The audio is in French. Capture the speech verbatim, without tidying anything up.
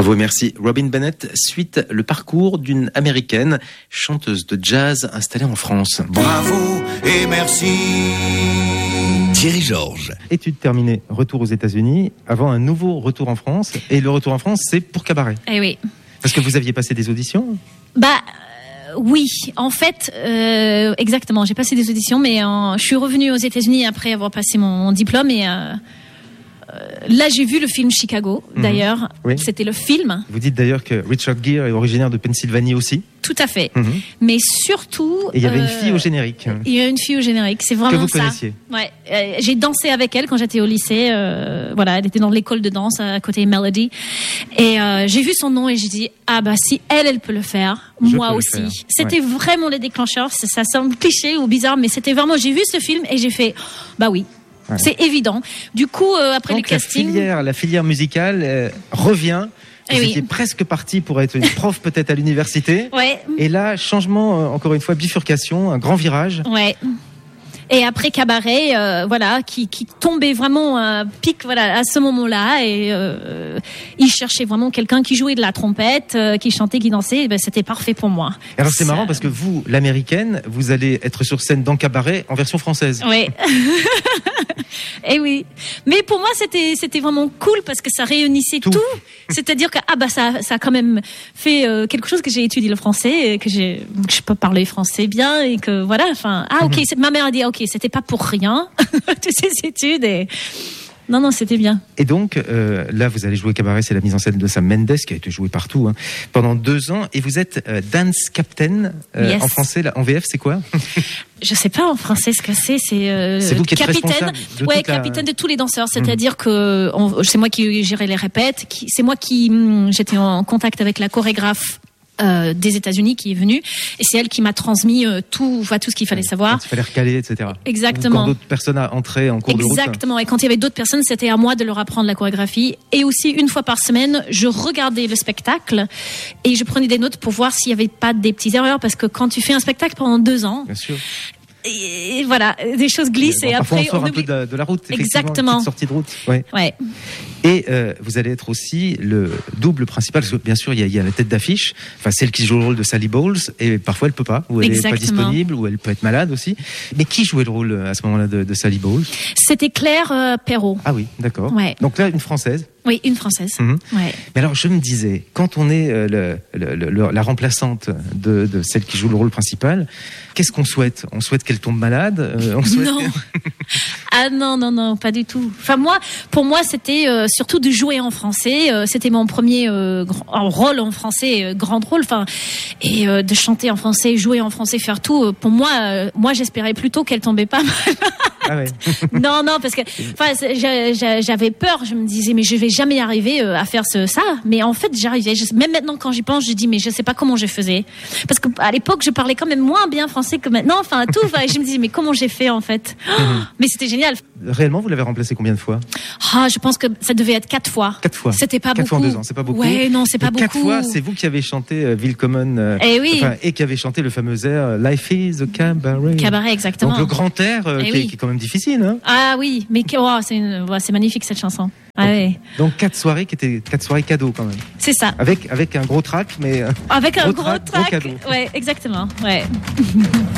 Bravo, merci. Robin Bennett suite le parcours d'une américaine chanteuse de jazz installée en France. Bravo et merci. Thierry Georges. Études terminées, retour aux États-Unis, avant un nouveau retour en France. Et le retour en France, c'est pour Cabaret. Eh oui. Parce que vous aviez passé des auditions ? Bah euh, oui, en fait, euh, exactement. J'ai passé des auditions, mais euh, je suis revenue aux États-Unis après avoir passé mon, mon diplôme et euh, euh, là j'ai vu le film Chicago. D'ailleurs, mmh. oui. C'était le film. Vous dites d'ailleurs que Richard Gere est originaire de Pennsylvanie aussi. Tout à fait. Mmh. Mais surtout... Et il y avait euh, une fille au générique. Il y a une fille au générique, c'est vraiment ça. Que vous connaissiez. Ouais. Euh, j'ai dansé avec elle quand j'étais au lycée. Euh, voilà, elle était dans l'école de danse à côté Melody. Et euh, j'ai vu son nom et j'ai dit, ah bah si elle, elle peut le faire, Je moi peux aussi. faire. C'était ouais. vraiment le déclencheur. Ça, ça semble cliché ou bizarre, mais c'était vraiment... J'ai vu ce film et j'ai fait, bah oui. Ouais. C'est évident. Du coup, euh, après Donc, le casting... La filière, la filière musicale euh, revient... Vous oui. étiez presque parti pour être une prof peut-être à l'université. Ouais. Et là, changement, euh, encore une fois, bifurcation, un grand virage. Ouais. Et après Cabaret, euh, voilà, qui, qui tombait vraiment à pic, voilà, à ce moment-là, et euh, il cherchait vraiment quelqu'un qui jouait de la trompette, euh, qui chantait, qui dansait. Et ben, c'était parfait pour moi. Alors c'est Ça... marrant parce que vous, l'américaine, vous allez être sur scène dans Cabaret en version française. Oui. Et oui. Mais pour moi, c'était c'était vraiment cool parce que ça réunissait tout. tout. C'est-à-dire que ah bah ça ça a quand même fait euh, quelque chose que j'ai étudié le français, et que j'ai que je peux parler français bien et que voilà. Enfin ah ok. Mm-hmm. Ma mère a dit ok, c'était pas pour rien toutes ces études et non non c'était bien. Et donc euh, là vous allez jouer Cabaret, c'est la mise en scène de Sam Mendes qui a été jouée partout hein, pendant deux ans et vous êtes euh, dance captain euh, yes. En français là, en V F c'est quoi? Je sais pas en français ce que c'est. C'est, euh, c'est vous qui êtes capitaine. De ouais, la... capitaine de tous les danseurs. C'est-à-dire mmh. que on, c'est moi qui gérais les répètes. Qui, c'est moi qui j'étais en contact avec la chorégraphe euh, des États-Unis qui est venue et c'est elle qui m'a transmis euh, tout, enfin, tout ce qu'il fallait ouais, savoir. Il fallait recaler, et cetera. Exactement. Quand d'autres personnes entraient en cours Exactement. de route. Exactement. Et quand il y avait d'autres personnes, c'était à moi de leur apprendre la chorégraphie. Et aussi une fois par semaine, je regardais le spectacle et je prenais des notes pour voir s'il y avait pas des petites erreurs parce que quand tu fais un spectacle pendant deux ans. Bien sûr. Et voilà, des choses glissent bon, et après on sort on un oublie... peu de, de la route. Exactement. Une petite sortie de route. Ouais. Ouais. Et euh, vous allez être aussi le double principal, parce que bien sûr il y a, il y a la tête d'affiche, enfin celle qui joue le rôle de Sally Bowles, et parfois elle peut pas, ou elle n'est pas disponible, ou elle peut être malade aussi. Mais qui jouait le rôle à ce moment-là de, de Sally Bowles? C'était Claire euh, Perrault. Ah oui, d'accord. Ouais. Donc là une française. Oui, une française. Mmh. Ouais. Mais alors je me disais, quand on est euh, le, le, le, la remplaçante de, de celle qui joue le rôle principal, qu'est-ce qu'on souhaite? On souhaite qu'elle tombe malade euh, on souhaite Non. Ah non, non, non, pas du tout. Enfin moi, pour moi, c'était euh, surtout de jouer en français. Euh, c'était mon premier euh, grand, rôle en français, euh, grand rôle. Enfin, et euh, de chanter en français, jouer en français, faire tout. Euh, pour moi, euh, moi, j'espérais plutôt qu'elle tombait pas malade. Ah ouais. Non, non, parce que enfin, j'avais peur. Je me disais, mais je vais jamais arriver à faire ce, ça. Mais en fait, j'arrivais. Je, même maintenant, quand j'y pense, je dis, mais je sais pas comment je faisais. Parce qu'à l'époque, je parlais quand même moins bien français que maintenant. Enfin, tout. Enfin, je me disais, mais comment j'ai fait, en fait? Oh, mais c'était génial. Réellement, vous l'avez remplacé combien de fois? Ah, je pense que ça devait être quatre fois. Quatre fois. C'était pas quatre beaucoup. Quatre fois en deux ans, c'est pas beaucoup. Ouais, non, c'est pas beaucoup. Quatre fois, c'est vous qui avez chanté euh, Willkommen. Euh, et oui. Enfin, et qui avez chanté le fameux air Life is a Cabaret. Cabaret, exactement. Donc le grand air euh, qui, oui. est, qui est quand même difficile, hein? Ah oui, mais oh, c'est, une, ouais, c'est magnifique cette chanson. Ah, donc, ouais. donc quatre soirées qui étaient quatre soirées cadeaux quand même. C'est ça. Avec avec un gros track, mais avec un gros track, track. gros cadeau. Ouais, exactement. Ouais.